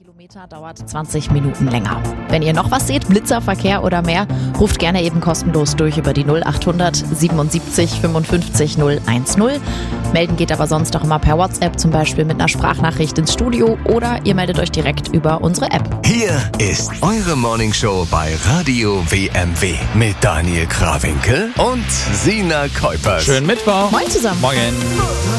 Kilometer dauert 20 Minuten länger. Wenn ihr noch was seht, Blitzer, Verkehr oder mehr, ruft gerne eben kostenlos durch über die 0800 77 55 010. Melden geht aber sonst auch immer per WhatsApp, zum Beispiel mit einer Sprachnachricht ins Studio, oder ihr meldet euch direkt über unsere App. Hier ist eure Morningshow bei Radio WMW mit Daniel Krawinkel und Sina Kuipers. Schönen Mittwoch. Moin zusammen. Morgen.